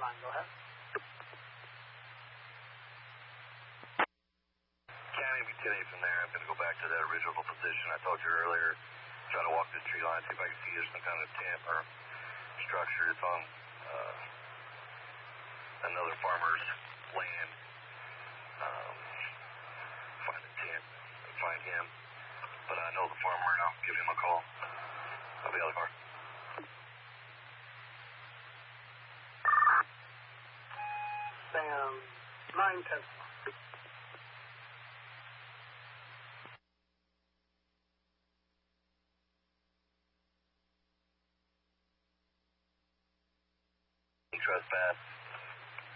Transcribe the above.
line. Go ahead. County today from there. I'm going to go back to that original position I told you earlier. Try to walk this tree line, see if I can see there's some kind of tent or structure. It's on another farmer's land. Find a tent, find him. But I know the farmer and I'll give him a call. I'll be out of the car. Sam, 910. Trespass.